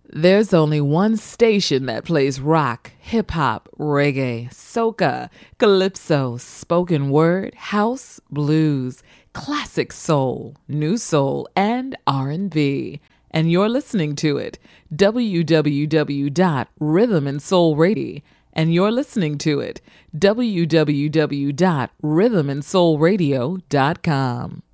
There's only one station that plays rock, hip-hop, reggae, soca, calypso, spoken word, house, blues, classic soul, new soul, and R&B. And you're listening to it. www.rhythmandsoulradio. And you're listening to it. www.rhythmandsoulradio.com.